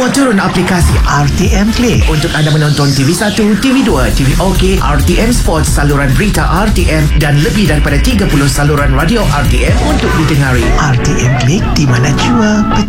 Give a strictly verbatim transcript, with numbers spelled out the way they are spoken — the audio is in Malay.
Semua turun aplikasi R T M Play untuk anda menonton T V satu, T V dua, T V OK, R T M Sports, saluran berita R T M dan lebih daripada tiga puluh saluran radio R T M untuk didengari. R T M Play di mana jua